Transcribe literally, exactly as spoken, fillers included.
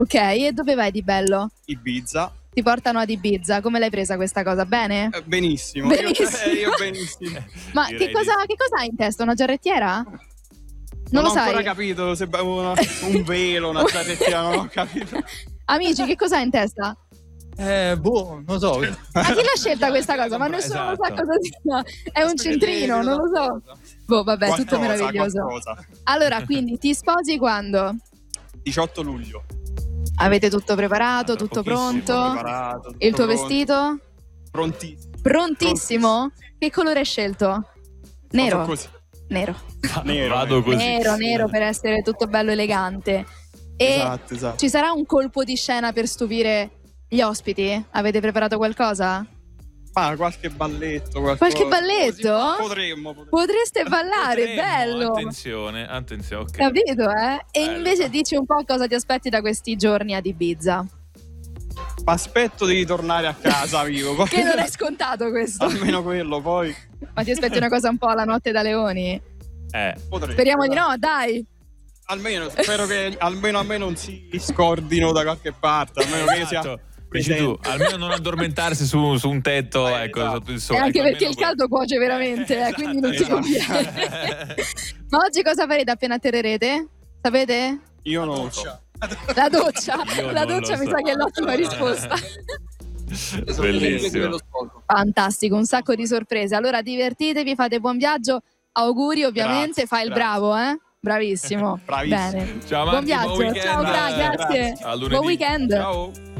Ok, e dove vai di bello? Ibiza. Ti portano ad Ibiza, come l'hai presa questa cosa? Bene? Eh, benissimo. Benissimo. Io, io benissimo. Ma che cosa, che cosa hai in testa? Una giarrettiera? Non, non lo ho sai? ancora capito se una, un velo, una giarrettiera, non ho capito. Amici, che cosa hai in testa? Eh, boh, non so. Ma chi l'ha scelta questa cosa? Ma nessuno lo sa Esatto. cosa sia. È un centrino, non lo so. Boh, vabbè, Qualcosa, tutto meraviglioso. qualcosa. Allora, quindi ti sposi quando? diciotto luglio. Avete tutto preparato, Ah, tra tutto pochissimo, pronto? Preparato, tutto E il tuo pronto. vestito? Prontissimo. Prontissimo? Che colore hai scelto? Nero. Vado così. Nero. Nero, Vado nero. così. Nero, nero per essere tutto bello elegante. E Esatto, esatto. ci sarà un colpo di scena per stupire gli ospiti? Avete preparato qualcosa? Ma qualche balletto, qualcosa. Qualche balletto? Così, potremmo, potremmo. Potreste ballare, Potremmo, bello. Attenzione, attenzione, ok. Capito, eh? E Bello. invece dici un po' cosa ti aspetti da questi giorni ad Ibiza. Aspetto di tornare a casa vivo. Poi... Che non è scontato questo. Almeno quello, poi Ma ti aspetti una cosa un po' alla notte da leoni? Eh, potremmo. Speriamo di no, dai. Almeno, spero che almeno a me non si scordino da qualche parte, almeno che io sia esatto. Dici tu, presente. almeno non addormentarsi su, su un tetto, Eh, ecco, esatto. sotto il E sole. anche ecco, perché il almeno caldo cuoce veramente, eh, Esatto, quindi non ti esatto. conviene. Ma oggi cosa farete appena atterrerete? Sapete? Io non lo so. La doccia. Io La non doccia lo mi so. sa che è l'ottima risposta. Bellissimo. Fantastico, un sacco di sorprese. Allora divertitevi, fate buon viaggio. Auguri ovviamente, Grazie, fai il grazie. bravo, eh? Bravissimo. Bravissimo. Bene. Ciao, buon Marti, buon viaggio. weekend. Ciao, gra- grazie. A lunedì. Buon weekend. Ciao.